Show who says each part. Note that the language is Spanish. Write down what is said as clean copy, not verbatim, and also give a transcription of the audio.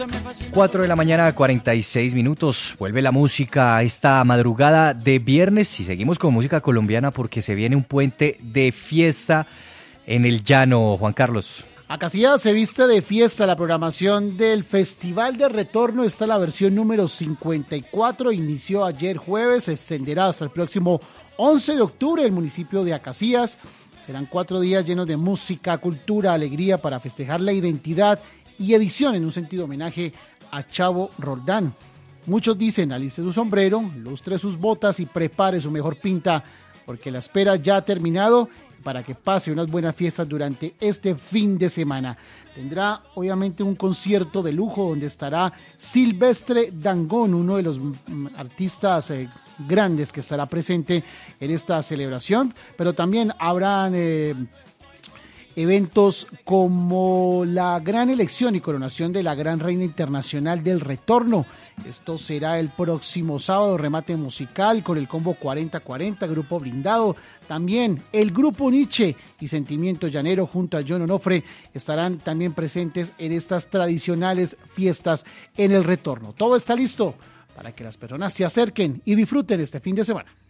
Speaker 1: 4 de la mañana, 46 minutos. Vuelve la música esta madrugada de viernes y seguimos con música colombiana porque se viene un puente de fiesta en el llano, Juan Carlos.
Speaker 2: Casillas se viste de fiesta. La programación del Festival de Retorno está la versión número 54. Inició ayer jueves, se extenderá hasta el próximo 11 de octubre en el municipio de Casillas. Serán 4 días llenos de música, cultura, alegría para festejar la identidad y edición en un sentido homenaje a Chavo Roldán. Muchos dicen, aliste su sombrero, lustre sus botas y prepare su mejor pinta, porque la espera ya ha terminado para que pase unas buenas fiestas durante este fin de semana. Tendrá obviamente un concierto de lujo donde estará Silvestre Dangond, uno de los artistas grandes que estará presente en esta celebración, pero también habrán eventos como la gran elección y coronación de la gran reina internacional del retorno. Esto será el próximo sábado, remate musical con el combo 40-40, grupo blindado. También el grupo Nietzsche y Sentimiento Llanero junto a John Onofre estarán también presentes en estas tradicionales fiestas en el retorno. Todo está listo para que las personas se acerquen y disfruten este fin de semana.